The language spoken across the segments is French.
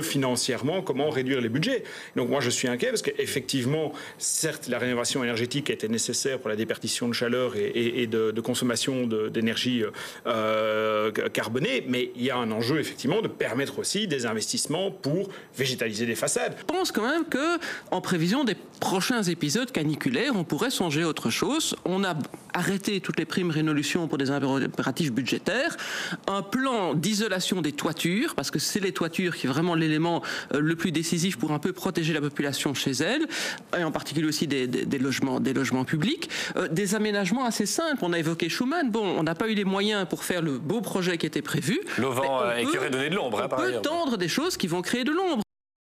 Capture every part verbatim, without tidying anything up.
financièrement, comment réduire les budgets. Donc moi je suis inquiet parce qu'effectivement, certes, la rénovation énergétique était nécessaire pour la déperdition de chaleur et, et, et de, de consommation d'énergie euh, carbonée, mais il y a un enjeu effectivement de permettre aussi des investissements pour végétaliser des façades. Je pense quand même qu'en prévision des prochains épisodes caniculaires, on pourrait songer à autre chose. On a arrêté toutes les primes Rénolution pour des impératifs budgétaires, un plan d'isolation des toitures, parce que c'est les toitures qui est vraiment l'élément le plus décisif pour un peu protéger la population chez elle, et en particulier aussi des, des, des, logements, des logements publics, euh, des aménagements assez simples. On a évoqué Schuman, bon, on n'a pas eu les moyens pour faire le beau projet qui était prévu. L'auvent euh, et qui aurait donné de l'ombre, hein, par ailleurs. On peut tendre des choses qui vont créer de l'ombre.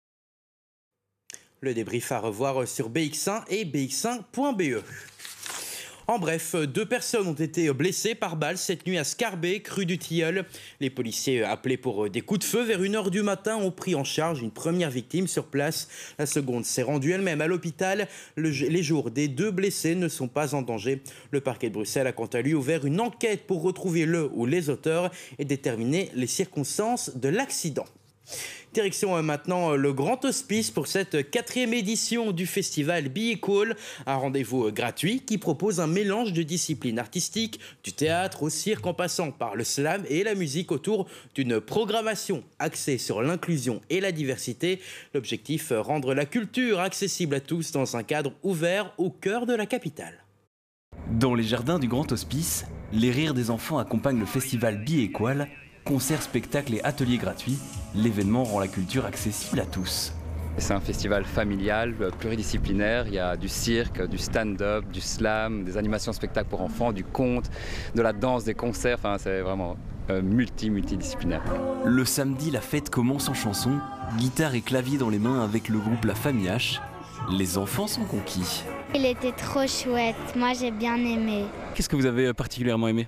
Le débrief à revoir sur B X un et B X un point B E. En bref, deux personnes ont été blessées par balle cette nuit à Scarbeck, rue du Tilleul. Les policiers appelés pour des coups de feu vers une heure du matin ont pris en charge une première victime sur place. La seconde s'est rendue elle-même à l'hôpital. Le, les jours des deux blessés ne sont pas en danger. Le parquet de Bruxelles a quant à lui ouvert une enquête pour retrouver le ou les auteurs et déterminer les circonstances de l'accident. Direction maintenant le Grand Hospice pour cette quatrième édition du festival Be Equal, un rendez-vous gratuit qui propose un mélange de disciplines artistiques, du théâtre au cirque en passant par le slam et la musique autour d'une programmation axée sur l'inclusion et la diversité. L'objectif, rendre la culture accessible à tous dans un cadre ouvert au cœur de la capitale. Dans les jardins du Grand Hospice, les rires des enfants accompagnent le festival Be Equal. Concerts, spectacles et ateliers gratuits, l'événement rend la culture accessible à tous. C'est un festival familial, pluridisciplinaire. Il y a du cirque, du stand-up, du slam, des animations spectacles pour enfants, du conte, de la danse, des concerts. Enfin, c'est vraiment euh, multi-multidisciplinaire. Le samedi, la fête commence en chanson, guitare et clavier dans les mains avec le groupe La Famille H. Les enfants sont conquis. Il était trop chouette, moi j'ai bien aimé. Qu'est-ce que vous avez particulièrement aimé ?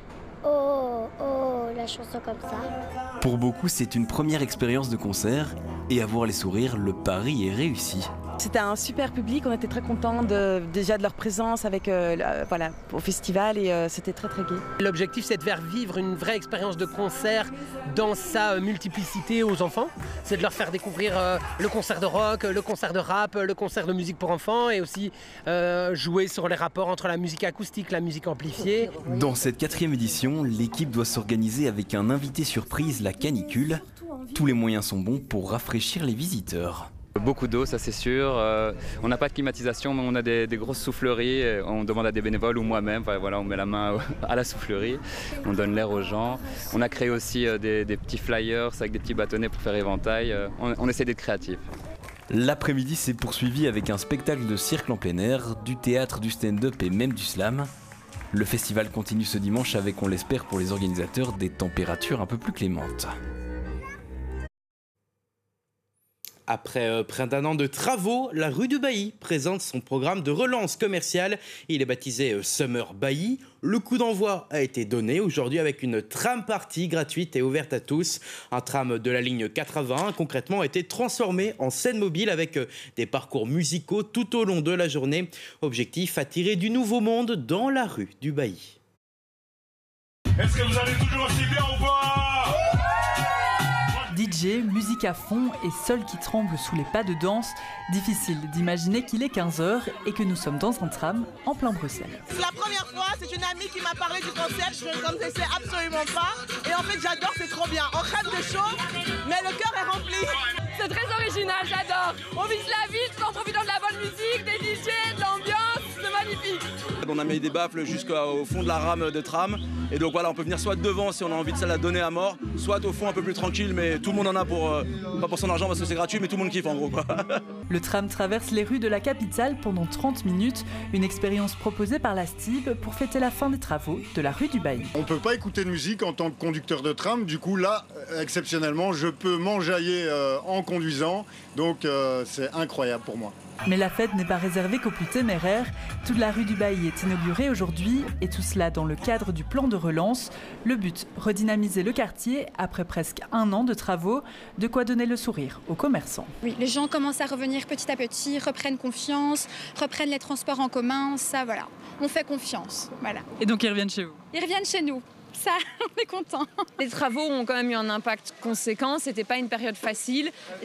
Oh, oh, la chanson comme ça. Pour beaucoup, c'est une première expérience de concert et à voir les sourires, le pari est réussi. C'était un super public, on était très contents de, déjà de leur présence avec, euh, voilà, au festival et euh, c'était très très gai. L'objectif c'est de faire vivre une vraie expérience de concert dans sa multiplicité aux enfants. C'est de leur faire découvrir euh, le concert de rock, le concert de rap, le concert de musique pour enfants et aussi euh, jouer sur les rapports entre la musique acoustique, la musique amplifiée. Dans cette quatrième édition, l'équipe doit s'organiser avec un invité surprise, la canicule. Tous les moyens sont bons pour rafraîchir les visiteurs. Beaucoup d'eau, ça c'est sûr. Euh, on n'a pas de climatisation, mais on a des, des grosses souffleries. On demande à des bénévoles ou moi-même, enfin, voilà, on met la main à la soufflerie, on donne l'air aux gens. On a créé aussi des, des petits flyers avec des petits bâtonnets pour faire éventail. On, on essaie d'être créatif. L'après-midi s'est poursuivi avec un spectacle de cirque en plein air, du théâtre, du stand-up et même du slam. Le festival continue ce dimanche avec, on l'espère pour les organisateurs, des températures un peu plus clémentes. Après euh, près d'un an de travaux, la rue du Bailly présente son programme de relance commerciale. Il est baptisé euh, Summer Bailly. Le coup d'envoi a été donné aujourd'hui avec une tram party gratuite et ouverte à tous. Un tram de la ligne quatre-vingts concrètement a été transformé en scène mobile avec euh, des parcours musicaux tout au long de la journée. Objectif, attirer du nouveau monde dans la rue du Bailly. Est-ce que vous allez toujours aussi bien ou pas ? D J, musique à fond et sol qui tremble sous les pas de danse, difficile d'imaginer qu'il est quinze heures et que nous sommes dans un tram en plein Bruxelles. C'est la première fois, c'est une amie qui m'a parlé du concept, je ne connaissais absolument pas. Et en fait j'adore, c'est trop bien. On rêve de chaud, mais le cœur est rempli. C'est très original, j'adore. On vise la ville tout en profitant de la bonne musique, des D J, de l'ambiance, c'est magnifique. On a mis des baffles jusqu'au fond de la rame de tram. Et donc voilà, on peut venir soit devant si on a envie de ça la donner à mort, soit au fond un peu plus tranquille, mais tout le monde en a pour, euh, pas pour son argent parce que c'est gratuit, mais tout le monde kiffe en gros, quoi. Le tram traverse les rues de la capitale pendant trente minutes, une expérience proposée par la S T I B pour fêter la fin des travaux de la rue du Bailly. On ne peut pas écouter de musique en tant que conducteur de tram, du coup là, exceptionnellement, je peux m'enjailler euh, en conduisant, donc euh, c'est incroyable pour moi. Mais la fête n'est pas réservée qu'aux plus téméraires. Toute la rue du Bailly est inaugurée aujourd'hui et tout cela dans le cadre du plan de relance. Le but, redynamiser le quartier après presque un an de travaux, de quoi donner le sourire aux commerçants. Oui, les gens commencent à revenir petit à petit, reprennent confiance, reprennent les transports en commun, ça voilà, on fait confiance, voilà. Et donc ils reviennent chez vous? Ils reviennent chez nous. Ça, on est content. Les travaux ont quand même eu un impact conséquent, c'était pas une période facile.